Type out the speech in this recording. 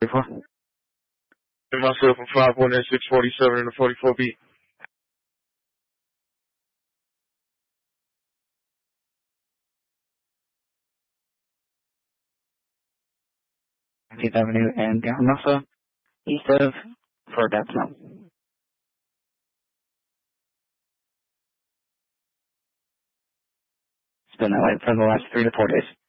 And myself from 5.6, 47 and the 44 beat. 19th Avenue and Garamasa, east of for Dapsno. It's been that way for the last 3 to 4 days.